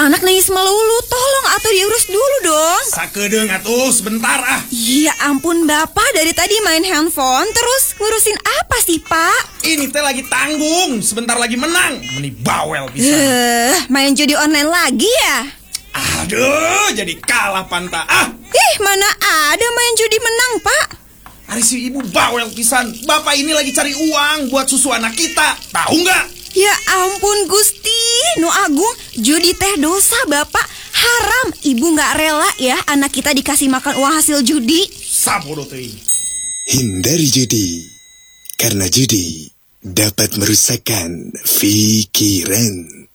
anak nangis melulu. Tolong atuh diurus dulu dong. Sakedeung atuh sebentar ah. Ya ampun Bapak, dari tadi main handphone terus ngurusin apa sih Pak? Ini teh lagi tanggung, sebentar lagi menang. Meni bawel bisa. Main judi online lagi ya? Aduh, jadi kalah panta. Mana ada main judi menang Pak? Ari si ibu bawel pisan. Bapak ini lagi cari uang buat susu anak kita. Tahu nggak? Ya ampun Gusti, Nu Agung, judi teh dosa Bapak. Haram, Ibu nggak rela ya anak kita dikasih makan uang hasil judi. Sabodo teuing. Hindari judi, karena judi dapat merusakkan pikiran.